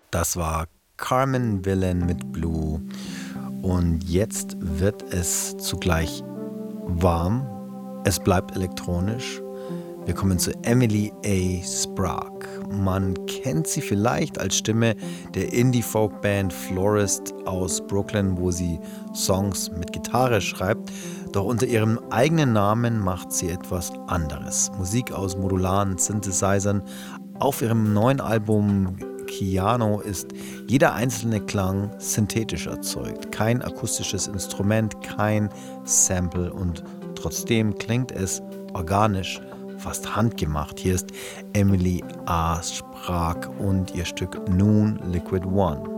Das war Carmen Villain mit Blue. Und jetzt wird es zugleich warm. Es bleibt elektronisch. Wir kommen zu Emily A. Sprague. Man kennt sie vielleicht als Stimme der Indie-Folk-Band Florist aus Brooklyn, wo sie Songs mit Gitarre schreibt. Doch unter ihrem eigenen Namen macht sie etwas anderes. Musik aus modularen Synthesizern. Auf ihrem neuen Album Kiano ist jeder einzelne Klang synthetisch erzeugt. Kein akustisches Instrument, kein Sample und trotzdem klingt es organisch, fast handgemacht. Hier ist Emily A. Sprague und ihr Stück Noon Liquid One.